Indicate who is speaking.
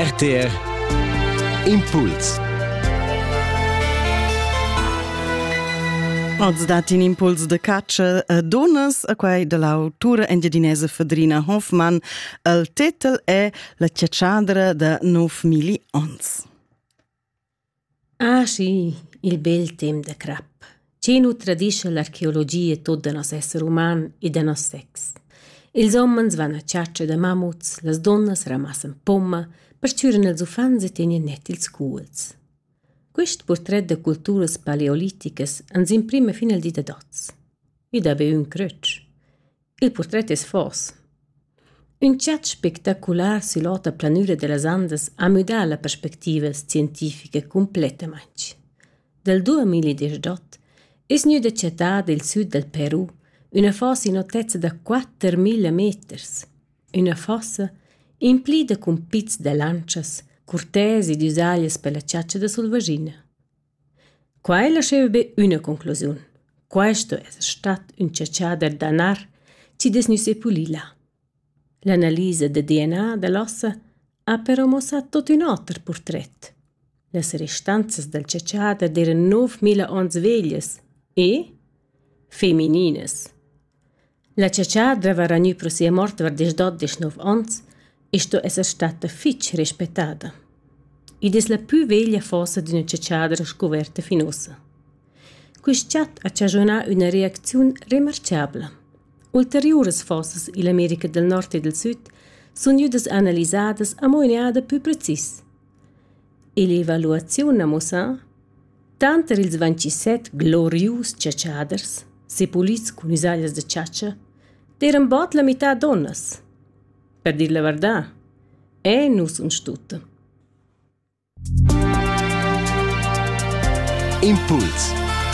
Speaker 1: RTR Impuls.
Speaker 2: Oggi dat in impuls de caccia a donnas a quei dell'autora engiadinesa Fadrina Hoffmann. Il titel è La cacciadra da 9.000 ans.
Speaker 3: Ah sì, il bel tem de crap. Ce nu tradisce l'archeologia tot de nos esser uman e de nos sex. Ils homens van a caccia de mammuts, las donnas ramassen pomma, perciuren els ufans e tenien net ils culs. Quest portret de culturas paleoliticas ens imprime fin al di de dots. I dabe un crutch. Il portret es fos. Un chat spectacular sull'ota planura de las Andes ha mudat la perspectiva scientifica completamente. Del 2018 es nu de città del sud del Perù una fossa in altezza da 4.000 meters. Una fossa implida con pizz de lancias, curtesi ed usaglias per la ciaccia da Solvagina. Quai lasciava una conclusione. Questo è stato un cacciader d'anar ci des nu sepulì là. L'analisi del DNA dell'ossa ha però mostrat tot un altro portret. Le restanze del cacciader erano 9.000 ans veglias e femminines. La cacciadra var nu pro sia morta var des 12 ans e sto esser stata fitch rispettata. Id es la più veglia fossa di una cacciadra scoverta finosa. Quist chat ha cagionà una reazione remarciabla. Ulteriores fossas in America del Nord e del Sud sono judas analisadas a moneada più precis. E l'evaluazione a mossa, tanter ils 27 glorius cacciaders, sepulits con usaglias de caccia, deran bot la metà donnas. Per dir la verdad, nu sun stutta.
Speaker 1: Impuls.